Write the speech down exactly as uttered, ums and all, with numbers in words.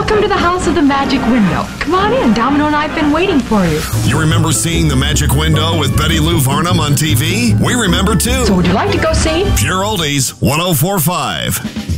Welcome to the House of the Magic Window. Come on in. Domino and I have been waiting for you. You remember seeing The Magic Window with Betty Lou Varnum on T V? We remember too. So would you like to go see? Pure Oldies, one oh four point five.